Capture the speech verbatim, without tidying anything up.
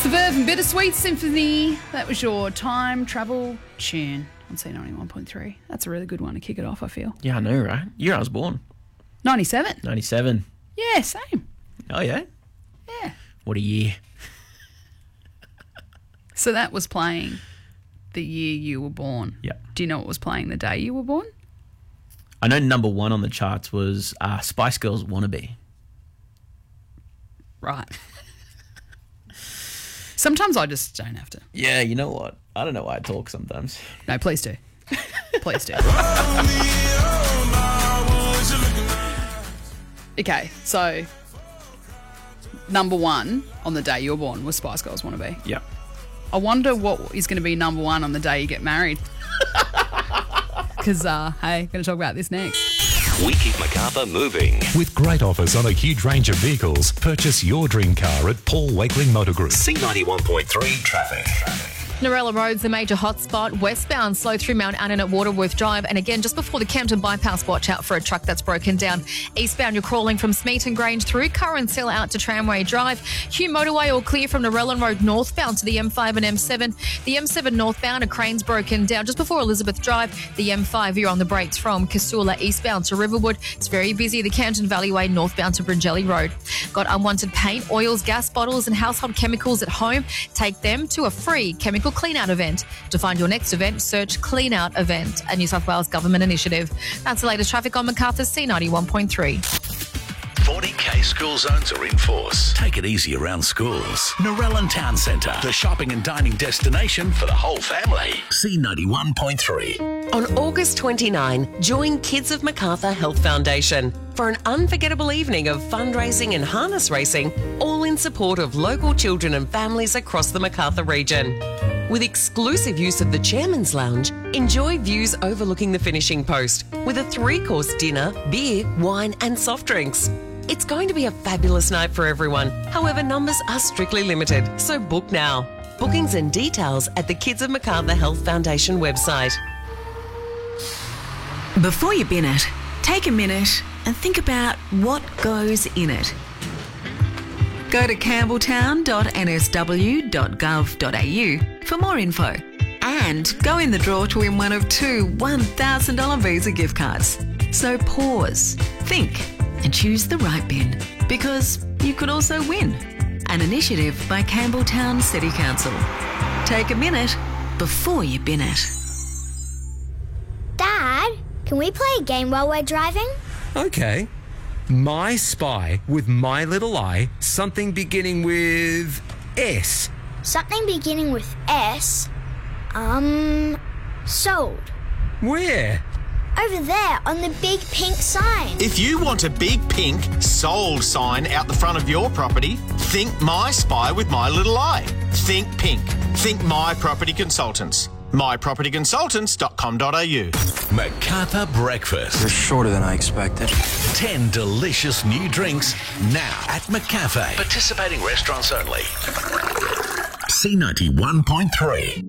The Verve and Bittersweet Symphony. That was your time travel tune on C ninety-one point three. That's a really good one to kick it off, I feel. Yeah, I know, right? Year I was born. ninety-seven. ninety-seven. Yeah, same. Oh, yeah? Yeah. What a year. So that was playing the year you were born. Yeah. Do you know what was playing the day you were born? I know number one on the charts was uh, Spice Girls Wannabe. Right. Sometimes I just don't have to. Yeah, you know what? I don't know why I talk sometimes. No, please do. Please do. Okay, so number one on the day you were born was Spice Girls Wannabe. Yeah. I wonder what is going to be number one on the day you get married. Because, uh, hey, going to talk about this next. We keep Macarthur moving. With great offers on a huge range of vehicles, purchase your dream car at Paul Wakeling Motor Group. C ninety-one point three traffic. Narella Road's a major hotspot. Westbound, slow through Mount Annan at Waterworth Drive. And again, just before the Campton bypass, watch out for a truck that's broken down. Eastbound, you're crawling from Smeaton Grange through Currans Hill out to Tramway Drive. Hugh Motorway all clear from Narella Road northbound to the M five and M seven. The M seven northbound, a crane's broken down just before Elizabeth Drive. The M five, you're on the brakes from Casula eastbound to Riverwood. It's very busy. The Campton Valley Way northbound to Bringelly Road. Got unwanted paint, oils, gas bottles and household chemicals at home? Take them to a free chemical clean-out event. To find your next event, search Clean Out Event, a New South Wales government initiative. That's the latest traffic on Macarthur C ninety-one point three. forty K school zones are in force. Take it easy around schools. Narellan Town Centre, the shopping and dining destination for the whole family. C ninety-one point three. On August twenty-ninth, join Kids of Macarthur Health Foundation for an unforgettable evening of fundraising and harness racing, all in support of local children and families across the Macarthur region. With exclusive use of the Chairman's Lounge, enjoy views overlooking the finishing post with a three-course dinner, beer, wine and soft drinks. It's going to be a fabulous night for everyone. However, numbers are strictly limited, so book now. Bookings and details at the Kids of Macarthur Health Foundation website. Before you bin it, take a minute and think about what goes in it. Go to campbelltown dot n s w dot gov dot a u for more info. And go in the draw to win one of two one thousand dollars Visa gift cards. So pause, think and choose the right bin, because you could also win. An initiative by Campbelltown City Council. Take a minute before you bin it. Dad, can we play a game while we're driving? Okay. My Spy with My Little Eye, something beginning with S. Something beginning with S? Um, sold. Where? Over there on the big pink sign. If you want a big pink sold sign out the front of your property, think My Spy with My Little Eye. Think pink. Think My Property Consultants. my property consultants dot com dot a u. Macarthur Breakfast. You're shorter than I expected. Ten delicious new drinks now at McCafe. Participating restaurants only. C ninety-one point three.